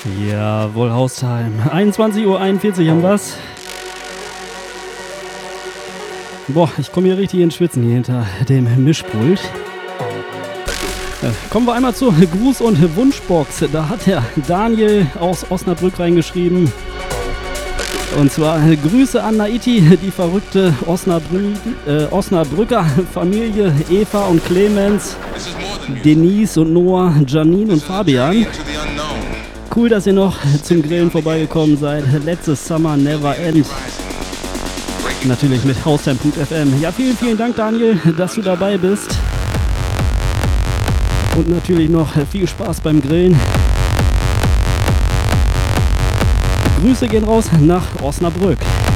Jawohl, Haustime. 21:41 Uhr haben wir's. Boah, ich komme hier richtig ins Schwitzen hier hinter dem Mischpult. Kommen wir einmal zur Gruß- und Wunschbox. Da hat der Daniel aus Osnabrück reingeschrieben. Und zwar Grüße an Naiti, die verrückte Osnabrücker Familie, Eva und Clemens, Denise und Noah, Janine und Fabian. Cool, dass ihr noch zum Grillen vorbeigekommen seid. Letztes Summer Never End. Natürlich mit Haustime.fm. Ja, vielen, vielen Dank, Daniel, dass du dabei bist. Und natürlich noch viel Spaß beim Grillen. Grüße gehen raus nach Osnabrück.